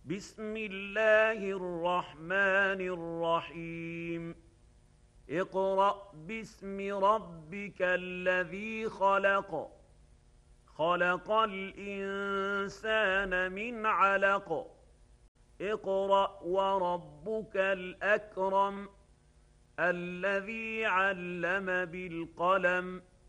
بسم الله الرحمن الرحيم اقرأ باسم ربك الذي خلق خلق الإنسان من علق اقرأ وربك الأكرم الذي علم بالقلم